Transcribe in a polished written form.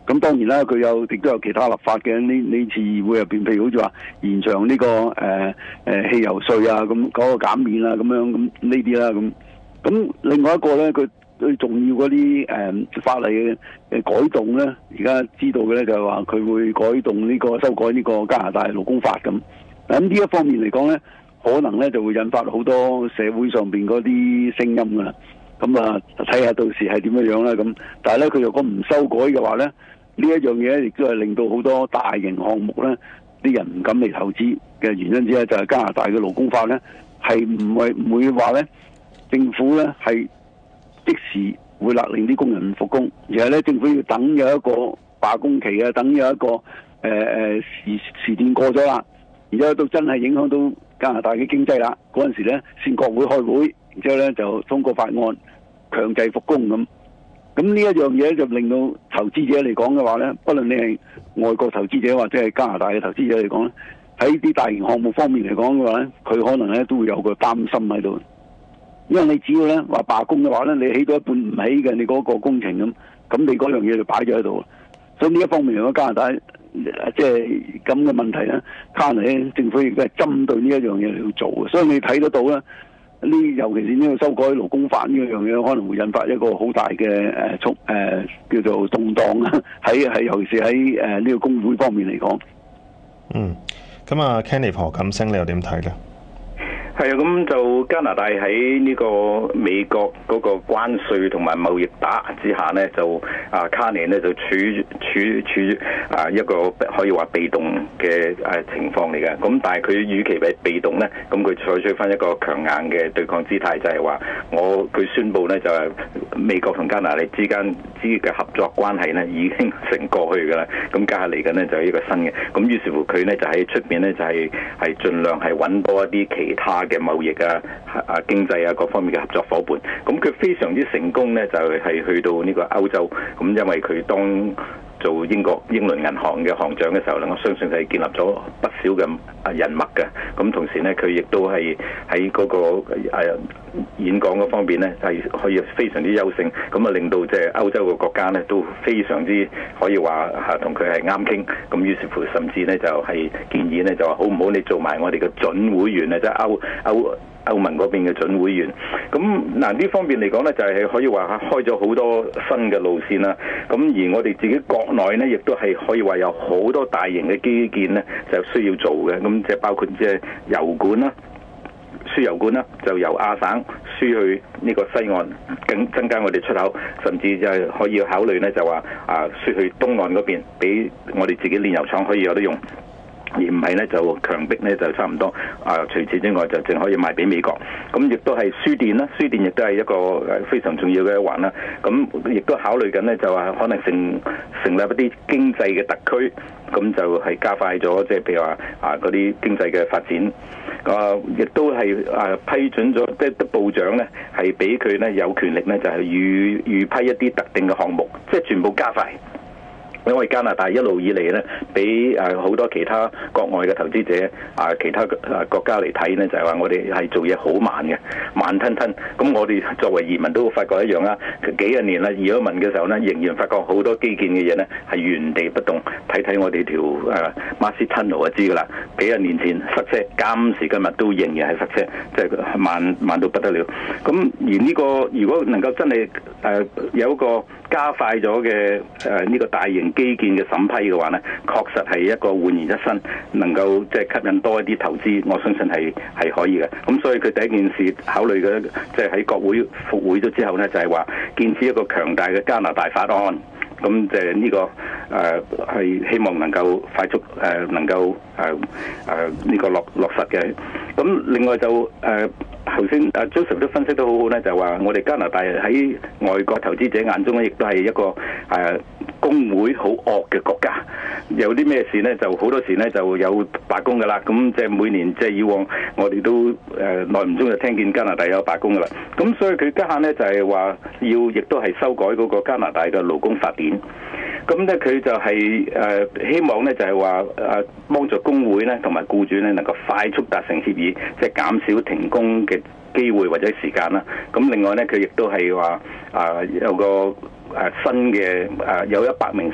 咁當然啦，佢亦都有其他立法嘅。呢次議會入邊，譬如好似話延長呢個汽油稅啊，咁嗰個減免啊，咁樣咁呢啲啦，咁另外一個咧，佢最重要嗰啲法例嘅改動咧，而家知道嘅咧就係話佢會改動修改呢個加拿大勞工法咁。咁呢一方面嚟講咧，可能咧就會引發好多社會上邊嗰啲聲音噶啦。咁啊，睇下到時係點樣啦咁。但係咧，佢如果唔修改嘅話咧，呢一樣嘢亦都係令到好多大型項目咧，啲人唔敢嚟投資嘅原因之一，就係加拿大嘅勞工法咧係唔會話咧政府咧係即時會勒令啲工人復工，而係咧政府要等有一個罷工期啊，等有一個時段過咗啦，然之後都真係影響到加拿大嘅經濟啦，嗰陣時咧先國會開會，然之後咧就通過法案強制復工咁。咁呢一樣嘢就令到投資者嚟講嘅話咧，不論你係外國投資者或者係加拿大嘅投資者嚟講咧，喺啲大型項目方面嚟講嘅話咧，佢可能咧都會有個擔心喺度。因為你只要咧話罷工嘅話咧，你起到一半唔起嘅，你嗰個工程咁你嗰樣嘢就擺咗喺度。所以呢一方面嚟講，加拿大即係咁嘅問題咧，加拿大政府亦都係針對呢一樣嘢嚟做嘅。所以你睇得到咧。尤其是呢個修改勞工法呢樣嘢，可能會引發一個好大嘅叫做動盪啦。尤其是喺呢個工會方面嚟講。 咁啊 Kenny 何錦星，你又點睇咧？ 係啊，咁就加拿大喺呢個美國嗰個關稅同埋貿易打之下呢，就卡尼呢就處一個可以話被動嘅情況嚟嘅。咁但係佢與其係被動呢，咁佢採取翻一個強硬嘅對抗姿態，就係話佢宣布呢，就係美國同加拿大之間嘅合作關係呢已經成過去㗎啦。咁家下嚟緊呢，就係一個新嘅。咁於是乎佢呢，就喺出邊呢，就係盡量係揾多一啲其他嘅貿易經濟各方面嘅合作伙伴，咁佢非常之成功呢，就係去到呢個歐洲，咁因為佢當做英倫銀行嘅行長嘅時候呢，我相信係建立咗不少嘅人脈嘅，咁同時呢，佢亦都係喺嗰個演講嗰方面呢，係可以非常之優勝，咁啊令到即係歐洲嘅國家呢，都非常之可以話同佢係啱傾，咁於是乎甚至呢，就係建議呢，就話好唔好你做埋我哋嘅準會員啊，即係歐盟嗰邊嘅準會員，咁嗱呢方面嚟講呢，就係可以話開咗好多新嘅路線啦。咁而我哋自己國內呢，亦都係可以話有好多大型嘅基建呢，就需要做嘅。咁即係包括即係油管啦、輸油管啦，就由亞省輸去呢個西岸，增加我哋出口，甚至就係可以考慮呢，就話輸去東岸嗰邊，俾我哋自己煉油廠可以有得用。而唔係咧就強迫咧就差唔多除此之外就淨可以賣俾美國，咁亦都係輸電啦，輸電亦都係一個非常重要嘅一環啦。咁亦都考慮緊咧就話可能成立一啲經濟嘅特區，咁就係加快咗即係譬如話嗰啲經濟嘅發展。亦都係批准咗，即係部長咧係俾佢咧有權力咧就係預批一啲特定嘅項目，即係全部加快。因為加拿大一路以嚟咧，俾好多其他國外嘅投資者其他國家嚟睇呢，就係話我哋係做嘢好慢嘅，慢吞吞。咁我哋作為移民都發覺一樣啦，幾十年啦移咗民嘅時候呢，仍然發覺好多基建嘅嘢呢係原地不動。睇我哋條Massey Tunnel 就知㗎啦，幾十年前塞車，今時今日都仍然係塞車，即係慢到不得了。咁而呢個如果能夠真係有一個加快咗嘅呢個大型基建嘅審批嘅話呢，確實係一個煥然一新，能夠即係吸引多一啲投資，我相信係可以嘅。咁所以佢第一件事考慮嘅，即係喺國會復會咗之後呢，就係話建設一個強大嘅加拿大法案。咁就呢個係希望能夠快速能夠呢個落實嘅。咁另外就頭先Joseph 都分析得好好咧，就話我哋加拿大喺外國投資者眼中咧，亦都係一個工會好惡嘅國家。有啲咩事呢？就好多時呢就有罷工噶啦。咁即係每年即係以往我哋都耐唔中就聽見加拿大有罷工噶啦。咁所以佢家下呢就係話亦都係修改嗰個加拿大嘅勞工法典。咁咧佢就係希望咧就係話幫助工會咧同埋僱主咧能夠快速達成協議，即係減少停工嘅機會或者時間啦。咁另外咧佢亦都係話有個新嘅有100名